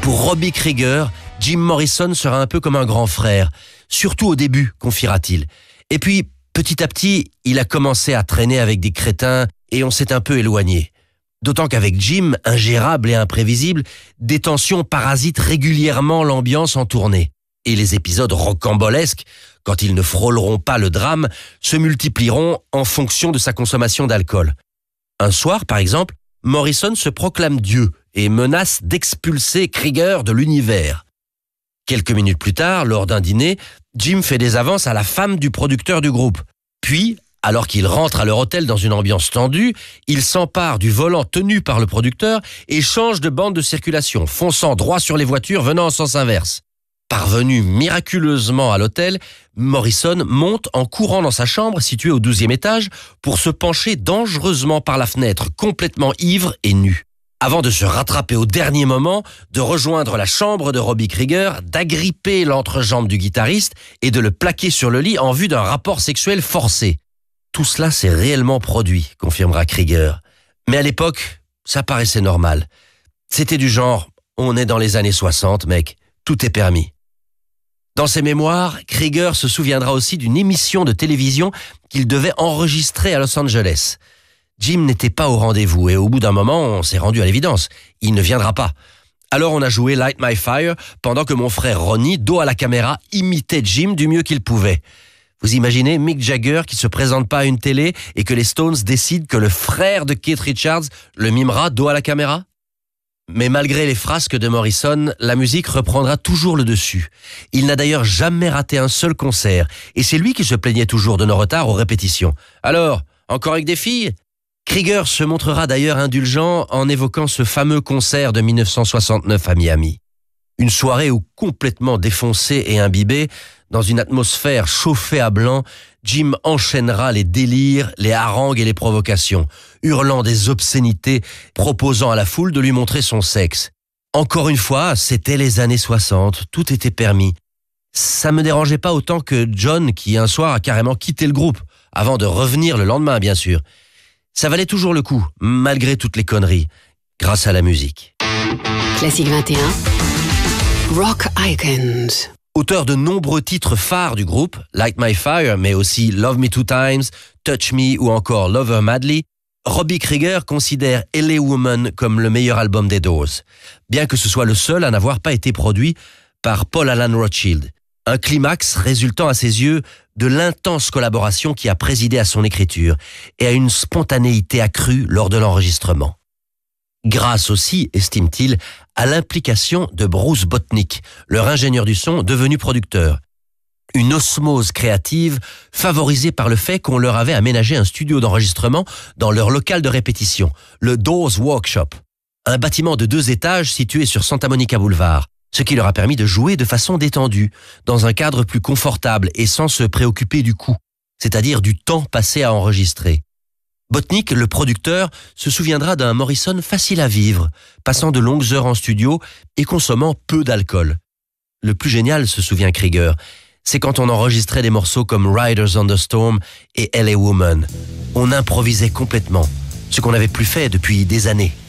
Pour Robbie Krieger, Jim Morrison sera un peu comme un grand frère, surtout au début, confiera-t-il. Et puis, petit à petit, il a commencé à traîner avec des crétins et on s'est un peu éloigné. D'autant qu'avec Jim, ingérable et imprévisible, des tensions parasitent régulièrement l'ambiance en tournée. Et les épisodes rocambolesques, quand ils ne frôleront pas le drame, se multiplieront en fonction de sa consommation d'alcool. Un soir, par exemple, Morrison se proclame Dieu et menace d'expulser Krieger de l'univers. Quelques minutes plus tard, lors d'un dîner, Jim fait des avances à la femme du producteur du groupe. Puis, alors qu'ils rentrent à leur hôtel dans une ambiance tendue, il s'empare du volant tenu par le producteur et change de bande de circulation, fonçant droit sur les voitures venant en sens inverse. Parvenu miraculeusement à l'hôtel, Morrison monte en courant dans sa chambre située au 12e étage pour se pencher dangereusement par la fenêtre, complètement ivre et nu. Avant de se rattraper au dernier moment, de rejoindre la chambre de Robbie Krieger, d'agripper l'entrejambe du guitariste et de le plaquer sur le lit en vue d'un rapport sexuel forcé. Tout cela s'est réellement produit, confirmera Krieger. Mais à l'époque, ça paraissait normal. C'était du genre, on est dans les années 60, mec, tout est permis. Dans ses mémoires, Krieger se souviendra aussi d'une émission de télévision qu'il devait enregistrer à Los Angeles. Jim n'était pas au rendez-vous et au bout d'un moment, on s'est rendu à l'évidence. Il ne viendra pas. Alors on a joué Light My Fire pendant que mon frère Ronnie, dos à la caméra, imitait Jim du mieux qu'il pouvait. Vous imaginez Mick Jagger qui se présente pas à une télé et que les Stones décident que le frère de Keith Richards le mimera dos à la caméra ? Mais malgré les frasques de Morrison, la musique reprendra toujours le dessus. Il n'a d'ailleurs jamais raté un seul concert, et c'est lui qui se plaignait toujours de nos retards aux répétitions. Alors, encore avec des filles ? Krieger se montrera d'ailleurs indulgent en évoquant ce fameux concert de 1969 à Miami. Une soirée où, complètement défoncé et imbibé, dans une atmosphère chauffée à blanc, Jim enchaînera les délires, les harangues et les provocations, hurlant des obscénités, proposant à la foule de lui montrer son sexe. Encore une fois, c'était les années 60, tout était permis. Ça me dérangeait pas autant que John qui un soir a carrément quitté le groupe, avant de revenir le lendemain bien sûr. Ça valait toujours le coup, malgré toutes les conneries, grâce à la musique. Classique 21, Rock Icons. Auteur de nombreux titres phares du groupe, Light My Fire, mais aussi Love Me Two Times, Touch Me ou encore Love Her Madly, Robbie Krieger considère LA Woman comme le meilleur album des Doors, bien que ce soit le seul à n'avoir pas été produit par Paul Alan Rothchild. Un climax résultant à ses yeux de l'intense collaboration qui a présidé à son écriture et à une spontanéité accrue lors de l'enregistrement. Grâce aussi, estime-t-il, à l'implication de Bruce Botnick, leur ingénieur du son devenu producteur. Une osmose créative favorisée par le fait qu'on leur avait aménagé un studio d'enregistrement dans leur local de répétition, le Doors Workshop, un bâtiment de 2 étages situé sur Santa Monica Boulevard, ce qui leur a permis de jouer de façon détendue, dans un cadre plus confortable et sans se préoccuper du coût, c'est-à-dire du temps passé à enregistrer. Botnick, le producteur, se souviendra d'un Morrison facile à vivre, passant de longues heures en studio et consommant peu d'alcool. Le plus génial, se souvient Krieger, c'est quand on enregistrait des morceaux comme Riders on the Storm et LA Woman. On improvisait complètement, ce qu'on n'avait plus fait depuis des années.